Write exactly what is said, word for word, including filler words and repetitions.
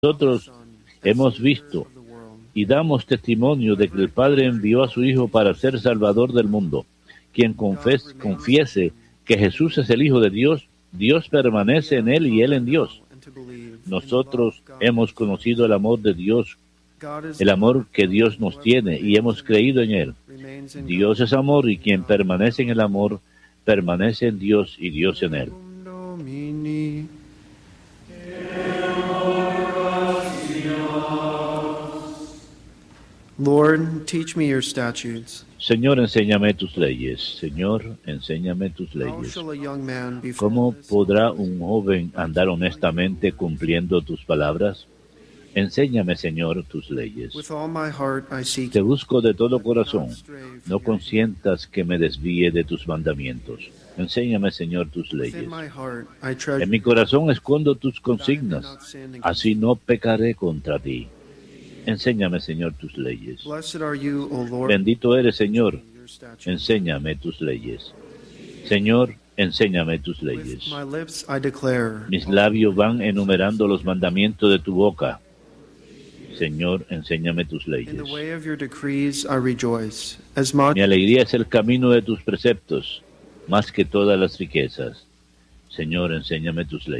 Nosotros hemos visto y damos testimonio de que el Padre envió a su Hijo para ser Salvador del mundo. Quien confes, confiese que Jesús es el Hijo de Dios, Dios permanece en él y él en Dios. Nosotros hemos conocido el amor de Dios, el amor que Dios nos tiene, y hemos creído en él. Dios es amor, y quien permanece en el amor, permanece en Dios y Dios en él. Lord, teach me your statutes. Señor, enséñame tus leyes. Señor, enséñame tus How leyes. shall a young man be ¿Cómo podrá un joven andar honestamente cumpliendo tus palabras? Enséñame, Señor, tus leyes. With all my heart I seek Te you. busco de todo corazón. No consientas que me desvíe de tus mandamientos. Enséñame, Señor, tus leyes. Within my heart I treasure En mi corazón escondo tus that I may consignas. not sin against Así no pecaré contra ti. Enséñame, Señor, tus leyes. you. Blessed are you, O Lord, Bendito eres, Señor. your statutes. Enséñame tus leyes. Señor, enséñame tus With leyes. my lips I declare Mis labios van enumerando los mandamientos de tu boca. Señor, enséñame tus in leyes. the way of your decrees I rejoice, as much Mi alegría es el camino de tus preceptos, más que todas las riquezas. Señor, enséñame tus leyes.